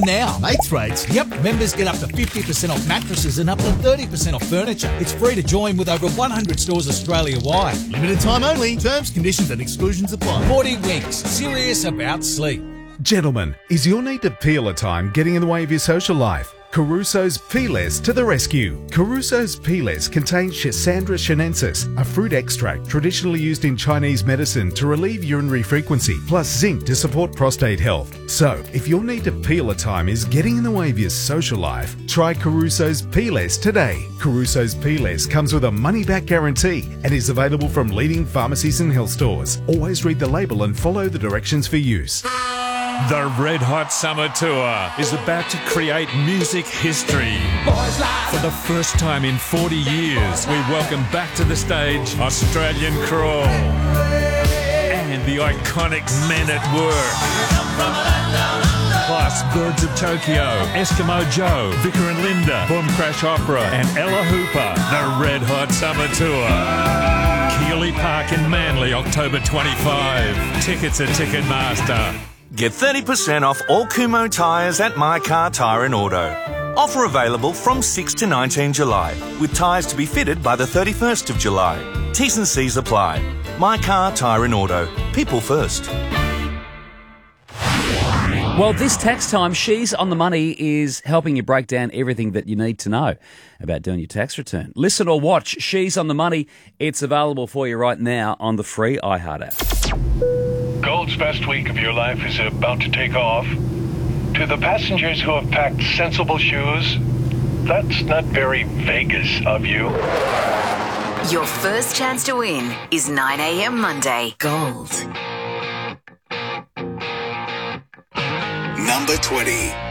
now. Mates rates? Yep, members get up to 50% off mattresses and up to 30% off furniture. It's free to join with over 100 stores Australia-wide. Limited time only. Terms, conditions and exclusions apply. 40 Winks, serious about sleep. Gentlemen, is your need to peel a time getting in the way of your social life? Caruso's Peelers to the rescue. Caruso's Peelers contain Schisandra chinensis, a fruit extract traditionally used in Chinese medicine to relieve urinary frequency, plus zinc to support prostate health. So, if your need to peel a time is getting in the way of your social life, try Caruso's Peelers today. Caruso's Peelers comes with a money-back guarantee and is available from leading pharmacies and health stores. Always read the label and follow the directions for use. The Red Hot Summer Tour is about to create music history. For the first time in 40 years, we welcome back to the stage Australian Crawl and the iconic Men at Work. Plus Birds of Tokyo, Eskimo Joe, Vicar and Linda, Boom Crash Opera and Ella Hooper. The Red Hot Summer Tour. Keeley Park in Manly, October 25. Tickets at Ticketmaster. Get 30% off all Kumho tyres at My Car Tyre and Auto. Offer available from 6 to 19 July, with tyres to be fitted by the 31st of July. T's and C's apply. My Car Tyre and Auto. People first. Well, this tax time, She's on the Money is helping you break down everything that you need to know about doing your tax return. Listen or watch She's on the Money. It's available for you right now on the free iHeart app. Gold's best week of your life is about to take off. To the passengers who have packed sensible shoes, that's not very Vegas of you. Your first chance to win is 9 a.m. Monday. Gold. Number 20.